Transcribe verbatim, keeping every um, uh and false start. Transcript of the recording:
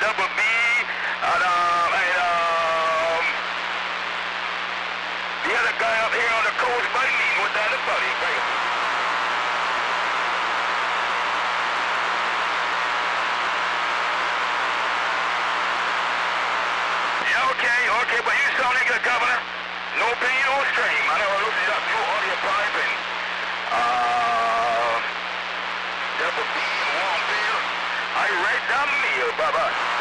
double B, and, um, and, um, the other guy up here on the coast by me, what's that about? He crazy. Yeah, okay, okay, but you sounding good, Governor. No pain, no strain. I know this is up through audio pipe and, uh, double B, warm beer. I read the meal, Bubba.